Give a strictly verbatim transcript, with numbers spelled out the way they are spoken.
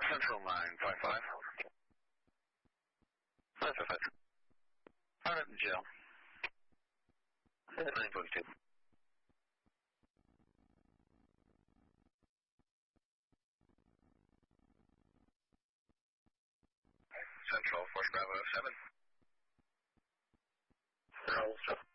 Central nine five five. nine five five. Pilot in jail. nine forty-two. Central, Force Bravo seven. Roll,